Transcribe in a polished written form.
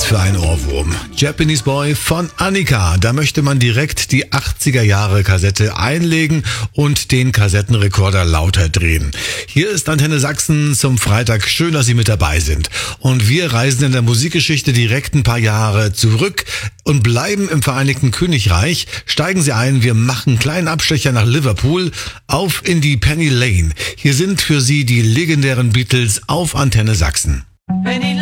für ein Ohrwurm. Japanese Boy von Annika. Da möchte man direkt die 80er Jahre Kassette einlegen und den Kassettenrekorder lauter drehen. Hier ist Antenne Sachsen zum Freitag. Schön, dass Sie mit dabei sind. Und wir reisen in der Musikgeschichte direkt ein paar Jahre zurück und bleiben im Vereinigten Königreich. Steigen Sie ein, wir machen einen kleinen Abstecher nach Liverpool, auf in die Penny Lane. Hier sind für Sie die legendären Beatles auf Antenne Sachsen.